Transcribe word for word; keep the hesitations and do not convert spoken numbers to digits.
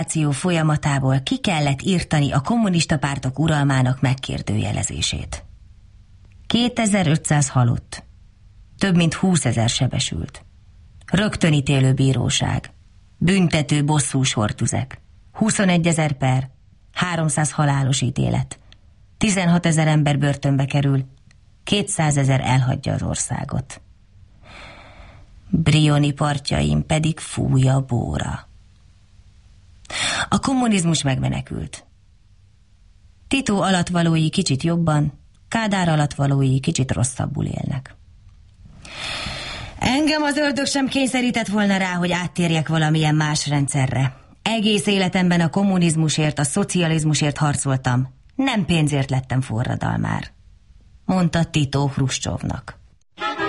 folyamatából ki kellett írtani a kommunista pártok uralmának megkérdőjelezését. kétezer-ötszáz halott, több mint húszezer sebesült, rögtönítélő bíróság, büntető bosszús hortüzek, huszonegyezer per, háromszáz halálos ítélet, tizenhatezer ember börtönbe kerül, kétszázezer elhagyja az országot. Brioni partjain pedig fúj a bóra. A kommunizmus megmenekült. Tito alattvalói kicsit jobban, Kádár alattvalói kicsit rosszabbul élnek. Engem az ördög sem kényszerített volna rá, hogy áttérjek valamilyen más rendszerre. Egész életemben a kommunizmusért, a szocializmusért harcoltam. Nem pénzért lettem forradalmár, mondta Tito Hruscsovnak.